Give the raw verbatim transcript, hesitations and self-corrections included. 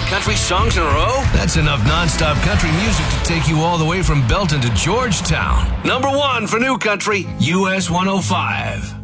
country songs in a row? That's enough nonstop country music to take you all the way from Belton to Georgetown. Number one for new country, U S one oh five.